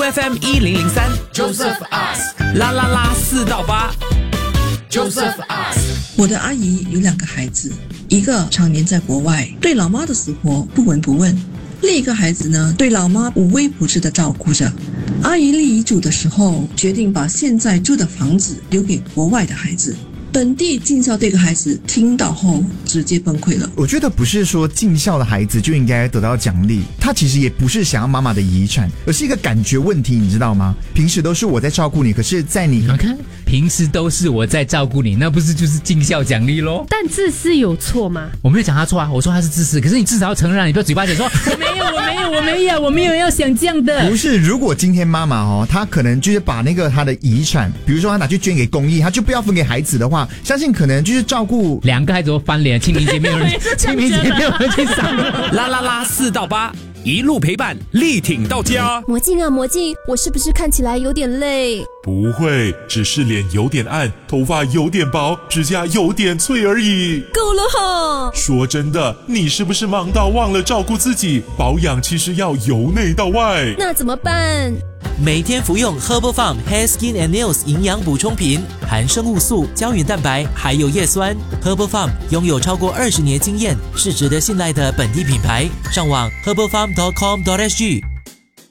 SooFM1003 Joseph Ask 啦啦啦4到8 Joseph Ask。 我的阿姨有2个孩子，一个常年在国外，对老妈的死活不闻不问，另一个孩子呢，对老妈无微不至的照顾着。阿姨立遗嘱的时候，决定把现在住的房子留给国外的孩子。本地尽孝这个孩子听到后直接崩溃了。 我觉得不是说尽孝的孩子就应该得到奖励，他其实也不是想要妈妈的遗产，而是一个感觉问题，你知道吗？平时都是我在照顾你，可是在你看，平时都是我在照顾你，那不是就是尽孝奖励咯？ 但自私有错吗？ 我没有讲他错啊，我说他是自私，可是你至少要承认，你不要嘴巴讲说我没有要想这样的。 不是，如果今天妈妈她可能就是把那个她的遗产，比如说她拿去捐给公益，她就不要分给孩子的话，相信可能就是照顾 2个孩子都翻脸，清明节没有人去上啦啦啦4到8，一路陪伴，力挺到家。 魔镜啊魔镜，我是不是看起来有点累？ 不会，只是脸有点暗，头发有点薄，指甲有点脆而已。 够了哈！ 说真的，你是不是忙到忘了照顾自己？保养其实要由内到外。 那怎么办？ 每天服用 Herbal Farm Hair Skin and Nails 营养补充品，含生物素、胶原蛋白，还有叶酸。Herbal Farm 拥有超过20年经验，是值得信赖的本地品牌。上网 herbalfarm.com.sg